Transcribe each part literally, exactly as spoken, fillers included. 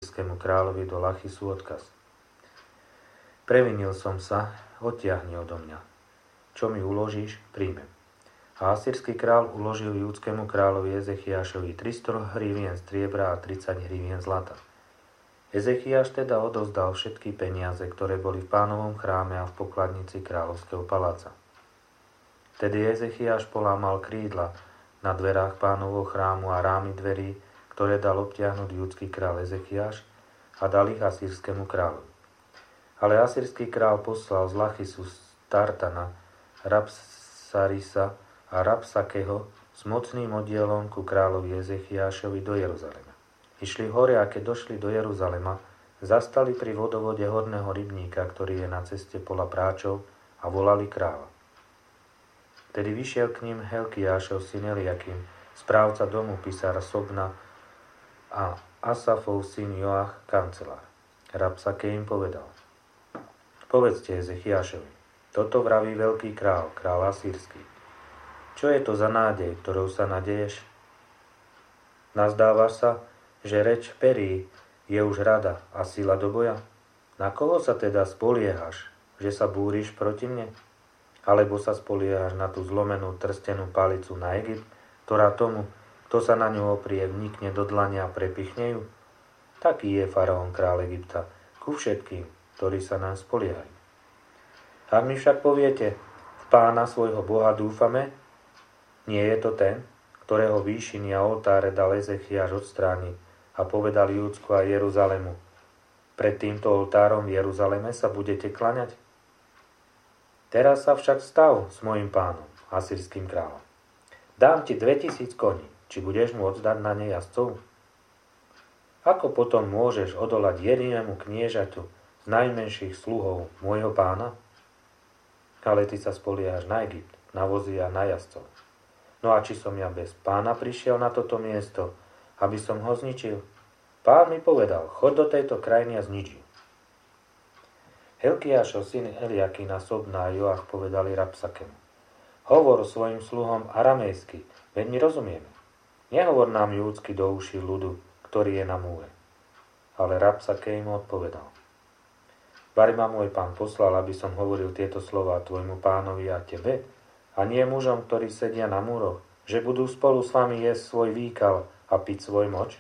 asýrskému kráľovi do Lachisu odkaz. Previnil som sa, odtiahni odo mňa. Čo mi uložíš, príjmem. A asýrsky kráľ uložil júdskému kráľovi Ezechiášovi tristo hrivien striebra a tridsať hrivien zlata. Ezechiáš teda odovzdal všetky peniaze, ktoré boli v Pánovom chráme a v pokladnici kráľovského paláca. Tedy Ezechiáš polámal krídla na dverách Pánovho chrámu a rámy dverí, ktoré dal obtiahnuť judský kráľ Ezechiáš a dal ich asýrskému kráľovi. Ale asýrsky kráľ poslal z Lachisu Tartana, Rabsarisa a Rabsakeho s mocným oddielom ku kráľovi Ezechiášovi do Jeruzalema. Išli hore a keď došli do Jeruzalema, zastali pri vodovode horného rybníka, ktorý je na ceste pola práčov, a volali kráľa. Tedy vyšiel k ním Helkiášov syn Eliakim, správca domu pisára Sobna a Asafov syn Joach, kancelár. Rabsake im povedal: Povedzte Ezechiášovi, toto vraví veľký král, král asýrsky. Čo je to za nádej, ktorou sa nadeješ? Nazdávaš sa, že reč perí je už rada a sila do boja? Na koho sa teda spoliehaš, že sa búriš proti mne? Alebo sa spoliehaš na tú zlomenú trstenú palicu na Egypt, ktorá tomu, kto sa na ňu oprie, vnikne do dlania a prepichne ju? Taký je faraón král Egypta ku všetkým, ktorí sa nám spoliehajú. Ak mi však poviete, v Pána svojho Boha dúfame, nie je to ten, ktorého výšiny a oltáre dal Ezechiáš odstrániť a povedal Júdsku a Jeruzalému: Pred týmto oltárom v Jeruzaleme sa budete klaňať? Teraz sa však stav s mojim pánom, asýrským kráľom. Dám ti dvetisíc koní, či budeš mu oddať na ne jazdcov? Ako potom môžeš odolať jedinému kniežaťu z najmenších sluhov môjho pána? Ale ty sa spoliehaš na Egypt, na vozy a na jazdcov. No a či som ja bez pána prišiel na toto miesto, aby som ho zničil? Pán mi povedal: Choď do tejto krajiny a znič ju. Helkiášov syn Eliakína, Sobna a Joach povedali Rabsakemu: Hovor svojim sluhom aramejsky, veď my rozumieme. Nehovor nám júdsky do uší ľudu, ktorý je na múre. Ale Rabsake im odpovedal: Vari ma môj pán poslal, aby som hovoril tieto slová tvojmu pánovi a tebe, a nie mužom, ktorí sedia na múroch, že budú spolu s vami jesť svoj výkal a piť svoj moč?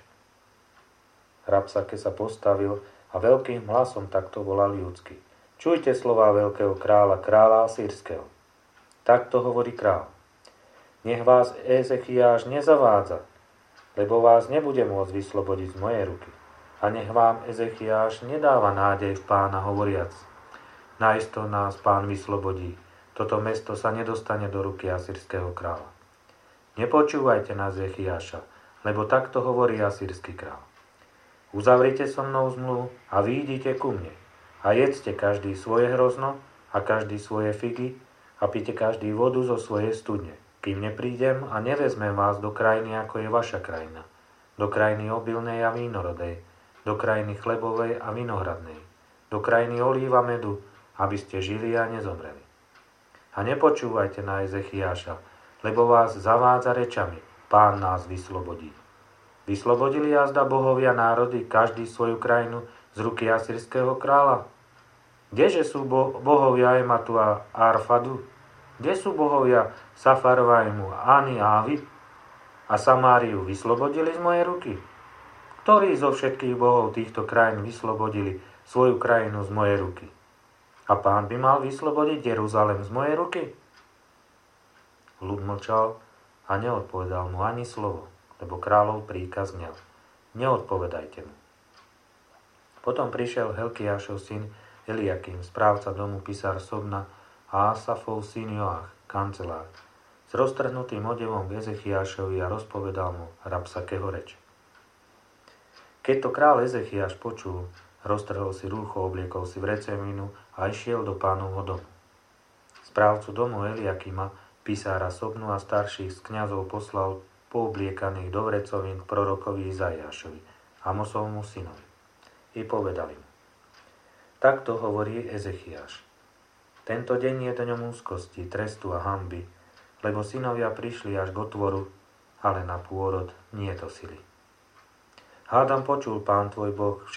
Rabsake sa postavil a veľkým hlasom takto volal ľudsky: Čujte slová veľkého kráľa, kráľa asýrskeho. Takto hovorí kráľ: Nech vás Ezechiáš nezavádza, lebo vás nebude môcť vyslobodiť z mojej ruky. A nech vám Ezechiáš nedáva nádej v pána hovoriac: Naisto nás pán vyslobodí, toto mesto sa nedostane do ruky asýrskeho kráľa. Nepočúvajte na Ezechiáša, lebo takto hovorí asýrsky kráľ: Uzavrite so mnou zmluvu a výjdite ku mne a jedzte každý svoje hrozno a každý svoje figy a pite každý vodu zo svojej studne, kým neprídem a nevezmem vás do krajiny, ako je vaša krajina, do krajiny obilnej a vínorodej, do krajiny chlebovej a vinohradnej, do krajiny olíva medu, aby ste žili a nezomreli. A nepočúvajte na Ezechiáša, lebo vás zavádza rečami: Pán nás vyslobodí. Vyslobodili jazda bohovia národy, každý svoju krajinu, z ruky asýrskeho kráľa? Kdeže sú bo- bohovia Ematu a Arfadu? Kde sú bohovia Safarvajmu, Ani a Avi? A Samáriu vyslobodili z mojej ruky? Ktorí zo všetkých bohov týchto krajín vyslobodili svoju krajinu z mojej ruky? A pán by mal vyslobodiť Jeruzalem z mojej ruky? Ľud mlčal a neodpovedal mu ani slovo, lebo kráľov príkaz znel: Neodpovedajte mu. Potom prišiel Helkiášov syn Eliakim, správca domu pisár Sobna, a Asafov syn Joach, kancelár, s roztrhnutým odevom k Ezechiášovi a rozpovedal mu Rabsakeho reč. Keď to kráľ Ezechiáš počul, roztrhol si rúcho, obliekol si vrecevinu a išiel do pánovho domu. Správcu domu Eliakima, pisára Sobnu a starších z kňazov poslal poobliekaných do vrecovín k prorokovi Izaiášovi, Amosovmu synovi. I povedali mu: Takto hovorí Ezechiáš: Tento deň je dňom úzkosti, trestu a hanby, lebo synovia prišli až k otvoru, ale na pôrod nie to sily. Hádam počul pán tvoj Boh